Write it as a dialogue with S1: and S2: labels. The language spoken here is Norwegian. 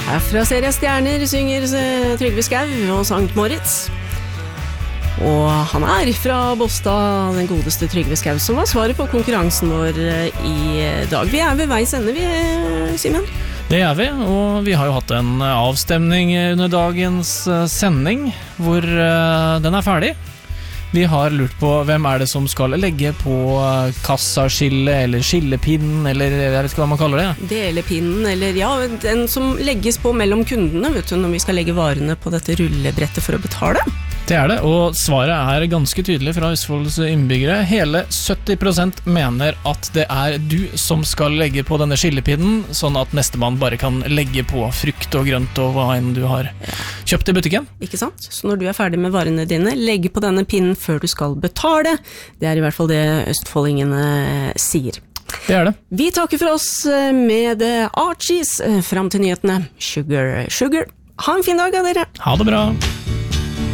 S1: Herfra Serie Stjerner synger Trygve Skau og Sankt Moritz. Og han fra Båstad, den godeste Trygve Skau, som var svaret på konkurransen vår i dag. Vi ved veis ende, vi, Simen.
S2: Det vi, og vi har jo hatt en avstemning under dagens sending, hvor den ferdig. Vi har lurt på hvem det som skal legge på kassaskille, eller skillepinnen, eller jeg vet ikke hva man kaller det.
S1: Delepinnen, eller ja, den som legges på mellom kundene, vet du, når vi skal legge varene på dette rullebrettet for å betale.
S2: Det det, og svaret ganske tydelig fra Østfolds innbyggere. Hele 70% mener at det du som skal legge på denne skillepinnen, sånn at nestemann bare kan legge på frukt og grønt og hva enn du har kjøpt i butikken.
S1: Ikke sant? Så når du ferdig med varene dine, legg på denne pinnen før du skal betale. Det I hvert fall det østfoldingene sier.
S2: Det det.
S1: Vi takker for oss med Archies frem til nyhetene. Sugar, sugar. Ha en fin dag, dere.
S2: Ha det bra.